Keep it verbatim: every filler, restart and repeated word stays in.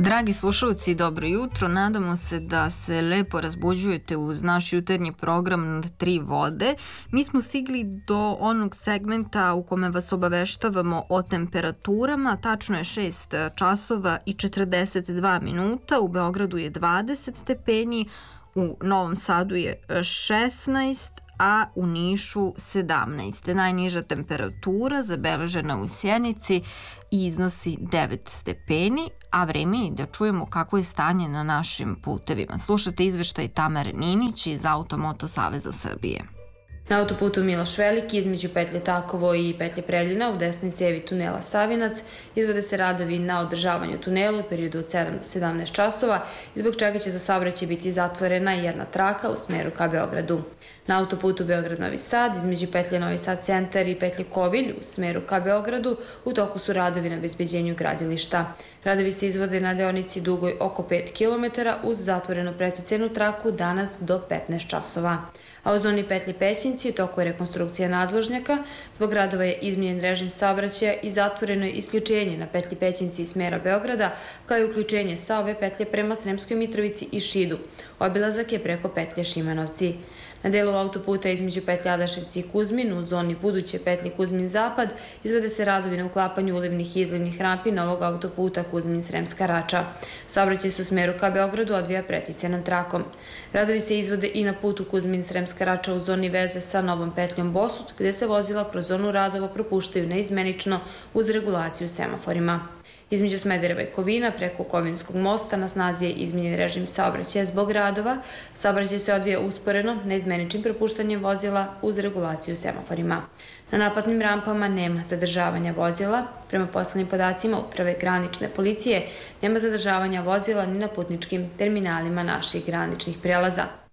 Dragi slušalci, dobro jutro. Nadamo se da se lepo razbuđujete uz naš jutarnji program nad tri vode. Mi smo stigli do onog segmenta u kome vas obaveštavamo o temperaturama. Tačno je šest časova i četrdeset dva minuta. U Beogradu je dvadeset stepeni, u Novom Sadu je šesnaest, a u Nišu sedamnaest. Najniža temperatura zabeležena u Sjenici iznosi devet stepeni, a vreme je da čujemo kako je stanje na našim putevima. Slušate izveštaj Tamare Ninić iz Automoto Saveza Srbije. Na autoputu Miloš Veliki između petlje Takovo i petlje Preljina u desnoj cevi tunela Savinac izvode se radovi na održavanju tunela u periodu od sedam do sedamnaest časova, zbog čega će za saobraćaj biti zatvorena jedna traka u smeru ka Beogradu. Na autoputu Beograd-Novi Sad između petlje Novi Sad centar i petlje Kovilj u smeru ka Beogradu u toku su radovi na obezbeđenju gradilišta. Radovi se izvode na deonici dugoj oko pet kilometara uz zatvorenu preticenu traku danas do petnaest časova. A u zoni petlje Pećinci u toku je rekonstrukcija nadvožnjaka, zbog radova je izmijenjen režim saobraćaja i zatvoreno je isključenje na petlji Pećinci iz smera Beograda, kao i uključenje sa ove petlje prema Sremskoj Mitrovici i Šidu. Obilazak je preko petlje Šimanovci. Na delu autoputa između petlje Adaševci i Kuzmin u zoni buduće petlje Kuzmin-Zapad izvode se radovi na uklapanju ulivnih i izlivnih rampi novog autoputa Kuzmin-Sremska Rača. Saobraćaj se u smeru ka Beogradu odvija preticenom trakom. Radovi se izvode i na putu Kuzmin-Sremska Rača u zoni veze sa novom petljom Bosut, gde se vozila kroz zonu radova propuštaju neizmenično uz regulaciju semaforima. Između Smedereva i Kovina preko Kovinskog mosta na snazi je izmenjen režim saobraćaja zbog radova. Saobraćaj se odvija usporeno neizmeničnim propuštanjem vozila uz regulaciju semaforima. Na naplatnim rampama nema zadržavanja vozila. Prema poslednjim podacima Uprave granične policije nema zadržavanja vozila ni na putničkim terminalima naših graničnih prelaza.